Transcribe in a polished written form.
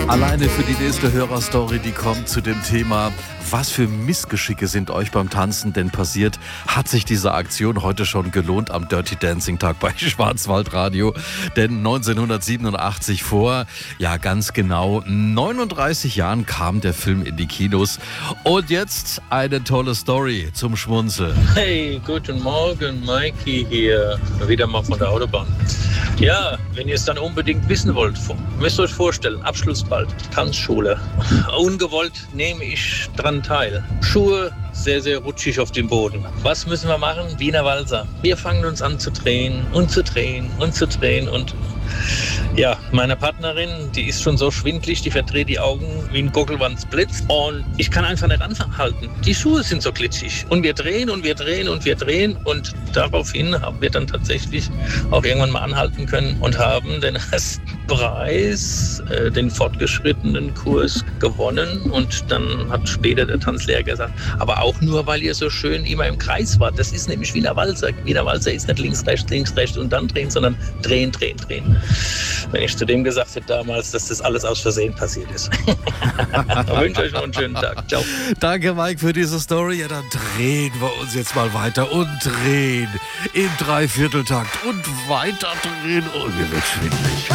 Alleine für die nächste Hörerstory, die kommt zu dem Thema, was für Missgeschicke sind euch beim Tanzen denn passiert? Hat sich diese Aktion heute schon gelohnt am Dirty Dancing Tag bei Schwarzwaldradio? Denn 1987 vor, ja ganz genau 39 Jahren kam der Film in die Kinos. Und jetzt eine tolle Story zum Schmunzeln. Hey, guten Morgen, Mikey hier, wieder mal von der Autobahn. Ja, wenn ihr es dann unbedingt wissen wollt, müsst ihr euch vorstellen, Abschluss bald, Tanzschule. Ungewollt nehme ich dran teil. Schuhe sehr, sehr rutschig auf dem Boden. Was müssen wir machen? Wiener Walzer. Wir fangen uns an zu drehen und zu drehen und zu drehen und ja, meine Partnerin, die ist schon so schwindlig, die verdreht die Augen wie ein Gockelwandsblitz und ich kann einfach nicht anhalten. Die Schuhe sind so glitschig und wir drehen und wir drehen und wir drehen und daraufhin haben wir dann tatsächlich auch irgendwann mal anhalten können und haben den ersten Preis, den fortgeschrittenen Kurs gewonnen und dann hat später der Tanzlehrer gesagt, aber auch nur, weil ihr so schön immer im Kreis wart. Das ist nämlich Wiener Walzer. Wiener Walzer ist nicht links, rechts und dann drehen, sondern drehen, drehen, drehen. Wenn ich zu dem gesagt hätte damals, dass das alles aus Versehen passiert ist. Ich wünsche euch noch einen schönen Tag. Ciao. Danke, Mike, für diese Story. Ja, dann drehen wir uns jetzt mal weiter und drehen im Dreivierteltakt und weiter drehen. Und mir wird schwindelig.